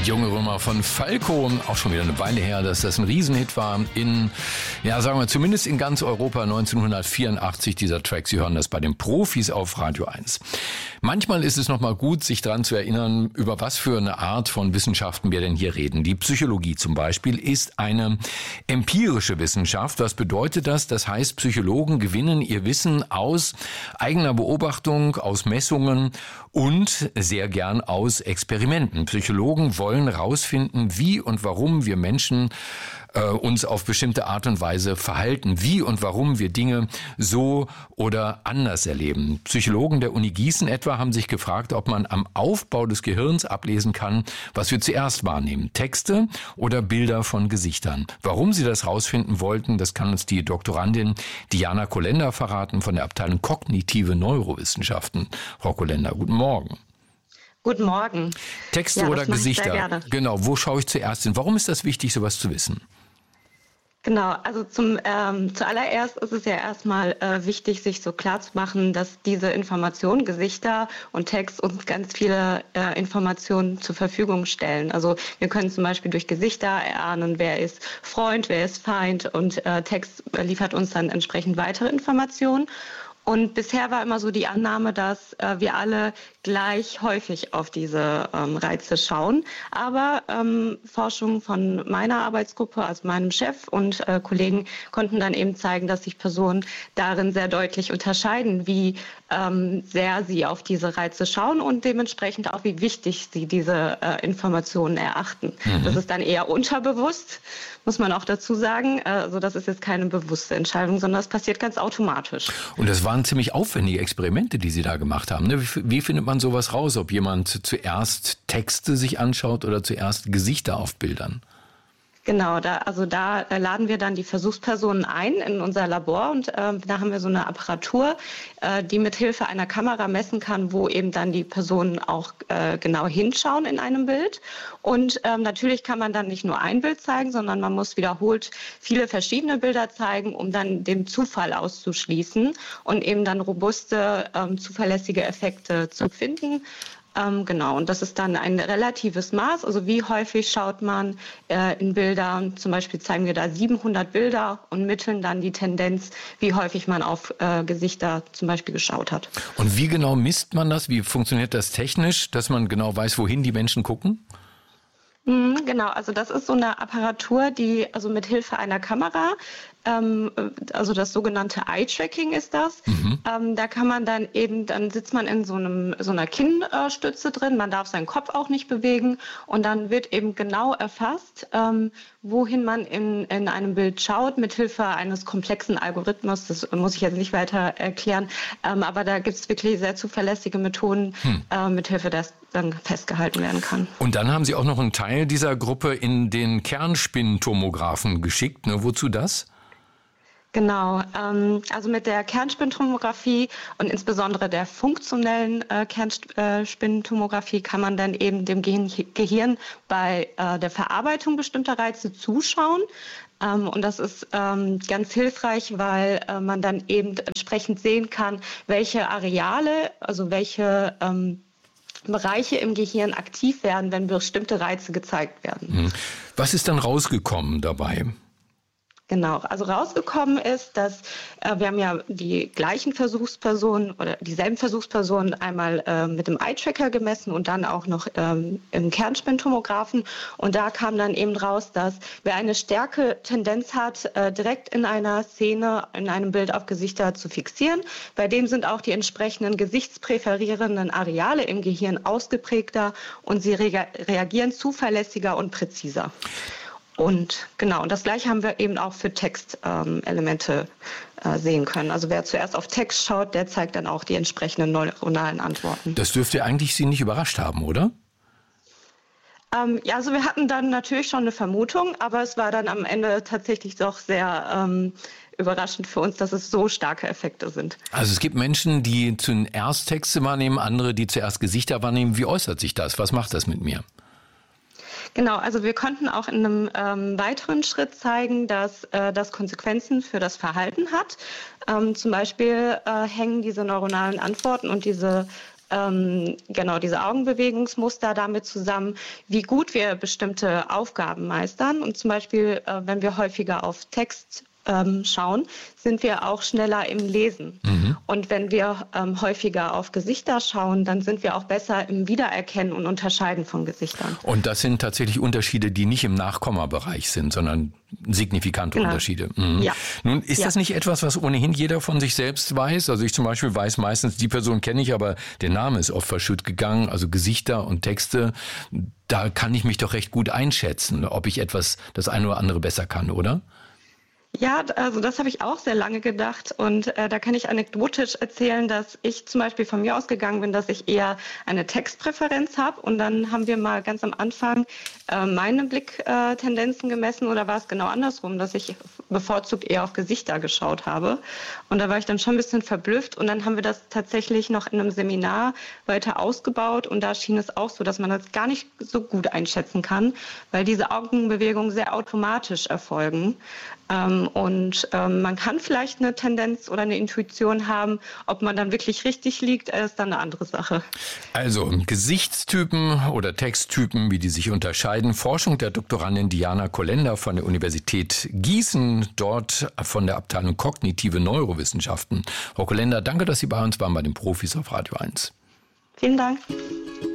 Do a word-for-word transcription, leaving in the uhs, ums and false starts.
Junge Römer von Falco, auch schon wieder eine Weile her, dass das ein Riesenhit war in, ja sagen wir zumindest in ganz Europa neunzehnhundertvierundachtzig, dieser Track. Sie hören das bei den Profis auf Radio eins. Manchmal ist es nochmal gut, sich daran zu erinnern, über was für eine Art von Wissenschaften wir denn hier reden. Die Psychologie zum Beispiel ist eine empirische Wissenschaft. Was bedeutet das? Das heißt, Psychologen gewinnen ihr Wissen aus eigener Beobachtung, aus Messungen und sehr gern aus Experimenten. Psychologen wollen rausfinden, wie und warum wir Menschen äh, uns auf bestimmte Art und Weise verhalten, wie und warum wir Dinge so oder anders erleben. Psychologen der Uni Gießen etwa haben sich gefragt, ob man am Aufbau des Gehirns ablesen kann, was wir zuerst wahrnehmen, Texte oder Bilder von Gesichtern. Warum sie das rausfinden wollten, das kann uns die Doktorandin Diana Kolender verraten von der Abteilung Kognitive Neurowissenschaften. Frau Kolender, guten Morgen. Guten Morgen. Texte ja, oder Gesichter? Sehr gerne. Genau, wo schaue ich zuerst hin? Warum ist das wichtig, sowas zu wissen? Genau, also zum ähm, zuallererst ist es ja erstmal äh, wichtig, sich so klar zu machen, dass diese Informationen, Gesichter und Text uns ganz viele äh, Informationen zur Verfügung stellen. Also wir können zum Beispiel durch Gesichter erahnen, wer ist Freund, wer ist Feind, und äh, Text liefert uns dann entsprechend weitere Informationen. Und bisher war immer so die Annahme, dass äh, wir alle gleich häufig auf diese ähm, Reize schauen. Aber ähm, Forschung von meiner Arbeitsgruppe, also meinem Chef und äh, Kollegen, konnten dann eben zeigen, dass sich Personen darin sehr deutlich unterscheiden, wie ähm, sehr sie auf diese Reize schauen und dementsprechend auch, wie wichtig sie diese äh, Informationen erachten. Mhm. Das ist dann eher unterbewusst, muss man auch dazu sagen. Also das ist jetzt keine bewusste Entscheidung, sondern das passiert ganz automatisch. Und das waren ziemlich aufwendige Experimente, die Sie da gemacht haben. Wie, wie findet man sowas raus, ob jemand zuerst Texte sich anschaut oder zuerst Gesichter auf Bildern? Genau, da, also da laden wir dann die Versuchspersonen ein in unser Labor und äh, da haben wir so eine Apparatur, äh, die mit Hilfe einer Kamera messen kann, wo eben dann die Personen auch äh, genau hinschauen in einem Bild. Und ähm, natürlich kann man dann nicht nur ein Bild zeigen, sondern man muss wiederholt viele verschiedene Bilder zeigen, um dann den Zufall auszuschließen und eben dann robuste, ähm, zuverlässige Effekte zu finden. Ähm, genau, und das ist dann ein relatives Maß. Also wie häufig schaut man äh, in Bildern, zum Beispiel zeigen wir da siebenhundert Bilder und mitteln dann die Tendenz, wie häufig man auf äh, Gesichter zum Beispiel geschaut hat. Und wie genau misst man das? Wie funktioniert das technisch, dass man genau weiß, wohin die Menschen gucken? Mhm, genau, also das ist so eine Apparatur, die also mit Hilfe einer Kamera, ähm, also das sogenannte Eye-Tracking ist das. Mhm. Ähm, da kann man dann eben, dann sitzt man in so einem so einer Kinnstütze drin, man darf seinen Kopf auch nicht bewegen und dann wird eben genau erfasst, ähm, wohin man in, in einem Bild schaut, mit Hilfe eines komplexen Algorithmus. Das muss ich jetzt nicht weiter erklären, ähm, aber da gibt es wirklich sehr zuverlässige Methoden, hm. äh, mit Hilfe des dann festgehalten werden kann. Und dann haben Sie auch noch einen Teil dieser Gruppe in den Kernspintomographen geschickt. Ne? Wozu das? Genau, ähm, also mit der Kernspintomographie und insbesondere der funktionellen äh, Kernspintomographie kann man dann eben dem Gehirn, Gehirn bei äh, der Verarbeitung bestimmter Reize zuschauen. Ähm, und das ist ähm, ganz hilfreich, weil äh, man dann eben entsprechend sehen kann, welche Areale, also welche ähm, Bereiche im Gehirn aktiv werden, wenn bestimmte Reize gezeigt werden. Was ist dann rausgekommen dabei? Genau, also rausgekommen ist, dass äh, wir haben ja die gleichen Versuchspersonen oder dieselben Versuchspersonen einmal äh, mit dem Eye-Tracker gemessen und dann auch noch ähm, im Kernspintomographen. Und da kam dann eben raus, dass wer eine starke Tendenz hat, äh, direkt in einer Szene, in einem Bild auf Gesichter zu fixieren, bei dem sind auch die entsprechenden gesichtspräferierenden Areale im Gehirn ausgeprägter und sie rea- reagieren zuverlässiger und präziser. Und genau, und das Gleiche haben wir eben auch für Textelemente ähm, äh, sehen können. Also wer zuerst auf Text schaut, der zeigt dann auch die entsprechenden neuronalen Antworten. Das dürfte eigentlich Sie nicht überrascht haben, oder? Ähm, ja, also wir hatten dann natürlich schon eine Vermutung, aber es war dann am Ende tatsächlich doch sehr ähm, überraschend für uns, dass es so starke Effekte sind. Also es gibt Menschen, die zuerst Texte wahrnehmen, andere, die zuerst Gesichter wahrnehmen. Wie äußert sich das? Was macht das mit mir? Genau, also wir konnten auch in einem ähm, weiteren Schritt zeigen, dass äh, das Konsequenzen für das Verhalten hat. Ähm, zum Beispiel äh, hängen diese neuronalen Antworten und diese ähm, genau diese Augenbewegungsmuster damit zusammen, wie gut wir bestimmte Aufgaben meistern. Und zum Beispiel, äh, wenn wir häufiger auf Text ähm, schauen, sind wir auch schneller im Lesen. Mhm. Und wenn wir ähm, häufiger auf Gesichter schauen, dann sind wir auch besser im Wiedererkennen und Unterscheiden von Gesichtern. Und das sind tatsächlich Unterschiede, die nicht im Nachkommabereich sind, sondern signifikante genau. Unterschiede. Mhm. Ja. Nun, ist ja. das nicht etwas, was ohnehin jeder von sich selbst weiß? Also ich zum Beispiel weiß meistens, die Person kenne ich, aber der Name ist oft verschütt gegangen. Also Gesichter und Texte, da kann ich mich doch recht gut einschätzen, ob ich etwas, das eine oder andere besser kann, oder? Ja, also das habe ich auch sehr lange gedacht und äh, da kann ich anekdotisch erzählen, dass ich zum Beispiel von mir ausgegangen bin, dass ich eher eine Textpräferenz habe und dann haben wir mal ganz am Anfang äh, meine Blicktendenzen äh, gemessen oder war es genau andersrum, dass ich bevorzugt eher auf Gesichter geschaut habe und da war ich dann schon ein bisschen verblüfft und dann haben wir das tatsächlich noch in einem Seminar weiter ausgebaut und da schien es auch so, dass man das gar nicht so gut einschätzen kann, weil diese Augenbewegungen sehr automatisch erfolgen. Ähm, und ähm, man kann vielleicht eine Tendenz oder eine Intuition haben, ob man dann wirklich richtig liegt, ist dann eine andere Sache. Also Gesichtstypen oder Texttypen, wie die sich unterscheiden. Forschung der Doktorandin Diana Kolender von der Universität Gießen, dort von der Abteilung Kognitive Neurowissenschaften. Frau Kolender, danke, dass Sie bei uns waren bei den Profis auf Radio eins. Vielen Dank.